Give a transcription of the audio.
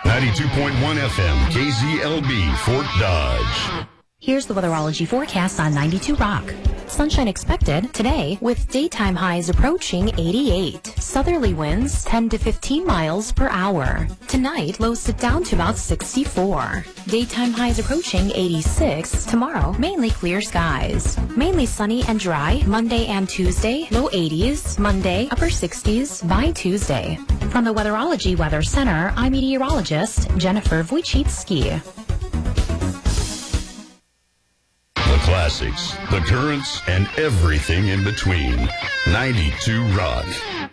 92.1 FM, KZLB, Fort Dodge. Here's the weatherology forecast on 92 Rock. Sunshine expected today with daytime highs approaching 88. Southerly winds 10 to 15 miles per hour. Tonight, lows sit down to about 64. Daytime highs approaching 86. Tomorrow, mainly clear skies. Mainly sunny and dry Monday and Tuesday. Low 80s. Monday, upper 60s by Tuesday. From the Weatherology Weather Center, I'm meteorologist Jennifer Wojcicki. The classics, the currents, and everything in between. 92 Rock.